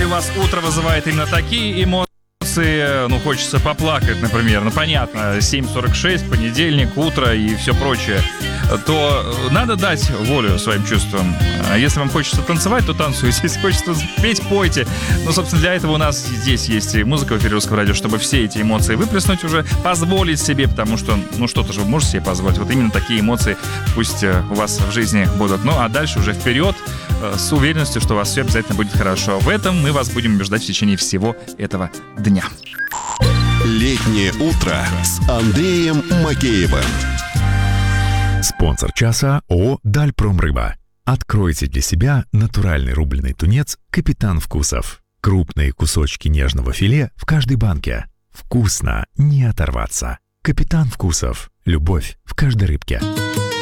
Если у вас утро вызывает именно такие эмоции, ну, хочется поплакать, например, ну, понятно, 7:46, понедельник, утро и все прочее, то надо дать волю своим чувствам. Если вам хочется танцевать, то танцуйте. Если хочется петь, пойте. Ну, собственно, для этого у нас здесь есть и музыка в эфире Русского радио, чтобы все эти эмоции выплеснуть уже, позволить себе, потому что, ну, что-то же вы можете себе позволить. Вот именно такие эмоции пусть у вас в жизни будут. Ну, а дальше уже вперед с уверенностью, что у вас все обязательно будет хорошо. В этом мы вас будем убеждать в течение всего этого дня. Летнее утро с Андреем Макеевым. Спонсор часа ООО «Дальпромрыба». Откройте для себя натуральный рубленый тунец «Капитан Вкусов». Крупные кусочки нежного филе в каждой банке. Вкусно, не оторваться. «Капитан Вкусов». Любовь в каждой рыбке.